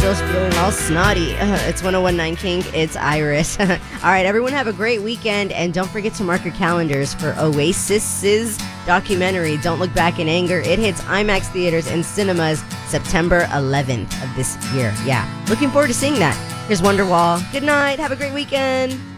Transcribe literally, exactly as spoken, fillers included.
still feeling all snotty. Uh, it's one oh one point nine King. It's Iris. All right, everyone have a great weekend, and don't forget to mark your calendars for Oasis's documentary, Don't Look Back in Anger. It hits IMAX theaters and cinemas September eleventh of this year. Yeah, looking forward to seeing that. Here's Wonderwall. Good night. Have a great weekend.